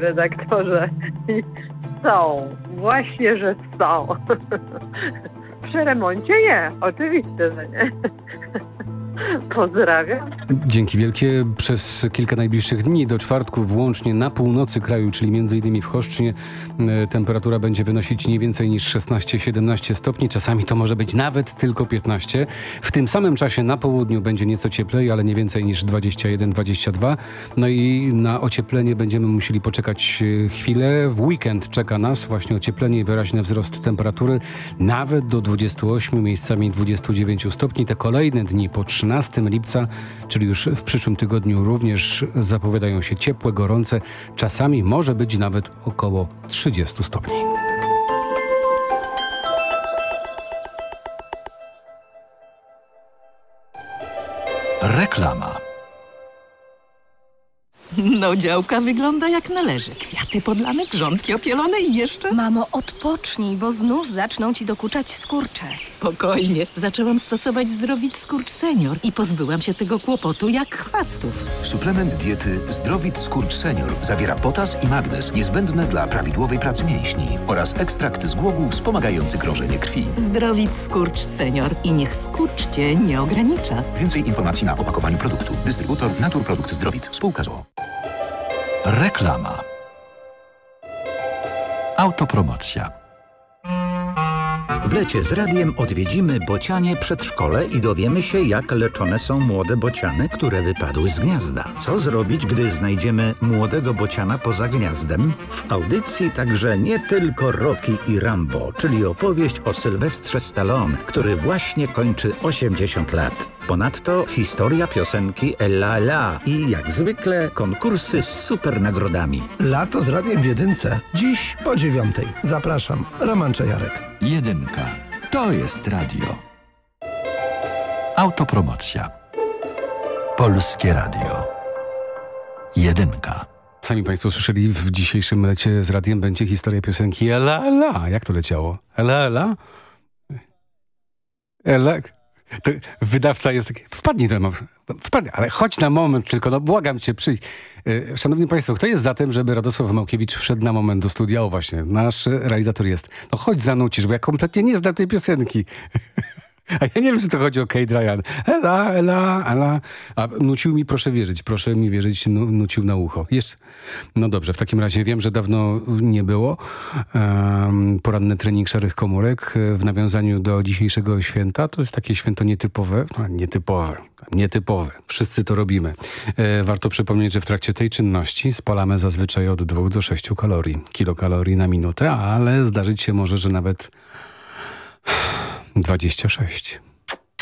redaktorze. Są, właśnie, że są. Przy remoncie nie, oczywiście, że nie. Pozdrawiam. Dzięki wielkie. Przez kilka najbliższych dni do czwartku włącznie na północy kraju, czyli m.in. w Choszcznie, temperatura będzie wynosić nie więcej niż 16-17 stopni. Czasami to może być nawet tylko 15. W tym samym czasie na południu będzie nieco cieplej, ale nie więcej niż 21-22. No i na ocieplenie będziemy musieli poczekać chwilę. W weekend czeka nas właśnie ocieplenie i wyraźny wzrost temperatury nawet do 28, miejscami 29 stopni. Te kolejne dni po 13 lipca, czyli już w przyszłym tygodniu, również zapowiadają się ciepłe, gorące. Czasami może być nawet około 30 stopni. Reklama. No, działka wygląda jak należy. Kwiaty podlane, grządki opielone i jeszcze... Mamo, odpocznij, bo znów zaczną ci dokuczać skurcze. Spokojnie. Zaczęłam stosować Zdrowit Skurcz Senior i pozbyłam się tego kłopotu jak chwastów. Suplement diety Zdrowit Skurcz Senior zawiera potas i magnez niezbędne dla prawidłowej pracy mięśni oraz ekstrakt z głogów wspomagający krążenie krwi. Zdrowit Skurcz Senior i niech skurcz cię nie ogranicza. Więcej informacji na opakowaniu produktu. Dystrybutor Naturprodukt Zdrowit. Spółka z o.o. Reklama. Autopromocja. W lecie z radiem odwiedzimy bocianie przedszkole i dowiemy się, jak leczone są młode bociany, które wypadły z gniazda. Co zrobić, gdy znajdziemy młodego bociana poza gniazdem? W audycji także nie tylko Rocky i Rambo, czyli opowieść o Sylwestrze Stallone, który właśnie kończy 80 lat. Ponadto historia piosenki Ella La i jak zwykle konkursy z super nagrodami. Lato z radiem w jedynce. Dziś po 9:00. Zapraszam, Roman Czajarek. Jedynka. To jest radio. Autopromocja. Polskie Radio. Jedynka. Sami Państwo słyszeli, w dzisiejszym lecie z radiem będzie historia piosenki Ela Ela. Jak to leciało? Ela Ela? Ela... To wydawca jest taki, wpadnij, ale chodź na moment tylko, no błagam cię, przyjdź. Szanowni Państwo, kto jest za tym, żeby Radosław Małkiewicz wszedł na moment do studia? O właśnie, nasz realizator jest. No chodź zanucisz, bo ja kompletnie nie znam tej piosenki. A ja nie wiem, czy to chodzi o Kate Ryan. Ela, ela, ela. A nucił mi, proszę mi wierzyć, nucił na ucho. Jeszcze. No dobrze, w takim razie wiem, że dawno nie było. Poranny trening szarych komórek w nawiązaniu do dzisiejszego święta. To jest takie święto nietypowe. Nietypowe. Wszyscy to robimy. Warto przypomnieć, że w trakcie tej czynności spalamy zazwyczaj od 2 do 6 kilokalorii na minutę, ale zdarzyć się może, że nawet 26.